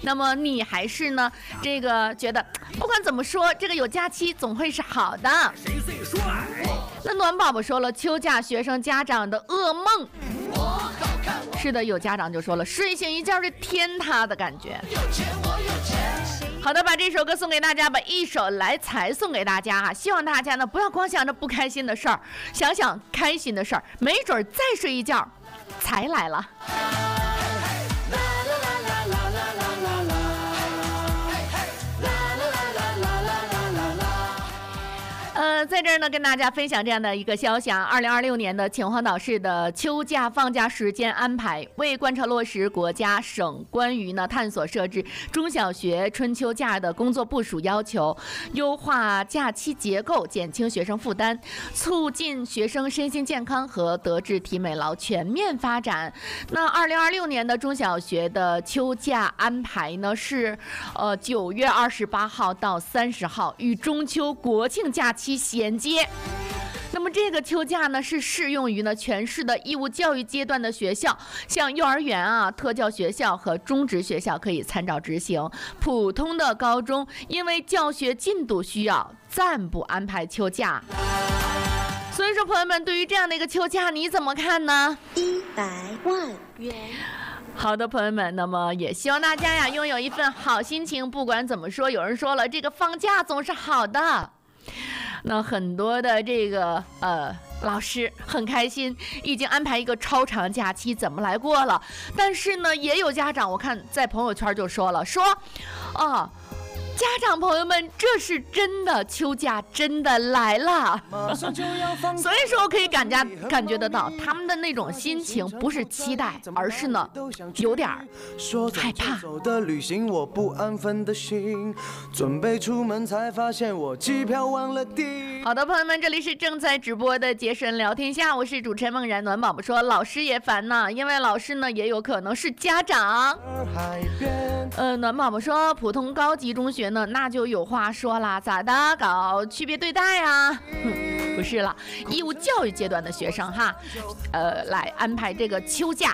那么你还是呢这个觉得不管怎么说，这个有假期总会是好的。那暖宝宝说了，秋假学生家长的噩梦。是的，有家长就说了，睡醒一觉是天塌的感觉。好的，把这首歌送给大家，把一首来财送给大家啊！希望大家呢不要光想着不开心的事儿，想想开心的事儿，没准再睡一觉，财来了。在这儿呢，跟大家分享这样的一个消息啊，2026年的秦皇岛市的秋假放假时间安排，为贯彻落实国家省关于探索设置中小学春秋假的工作部署要求，优化假期结构，减轻学生负担，促进学生身心健康和德智体美劳全面发展。那2026年的中小学的秋假安排呢是9月28号到30号，与中秋国庆假期衔接。那么这个秋假呢是适用于全市的义务教育阶段的学校，像幼儿园啊、特教学校和中职学校可以参照执行。普通的高中因为教学进度需要，暂不安排秋假。所以说，朋友们，对于这样的一个秋假，你怎么看呢？100万元。好的，朋友们，那么也希望大家呀拥有一份好心情。不管怎么说，有人说了，这个放假总是好的。那很多的这个老师很开心，已经安排一个超长假期，怎么来过了？但是呢，也有家长，我看在朋友圈就说了，家长朋友们，这是真的，秋假真的来了。所以说，我可以感觉得到他们的那种心情，不是期待，而是呢有点害怕。 旅行我不安分的心，准备出门才发现我机票忘了订。 好的，朋友们，这里是正在直播的杰神聊天下，我是主持人梦然。暖宝宝说，老师也烦呢，因为老师呢也有可能是家长。暖宝宝说，普通高级中学呢，那就有话说了，咋的？搞区别对待啊？不是了，义务教育阶段的学生哈，来安排这个秋假。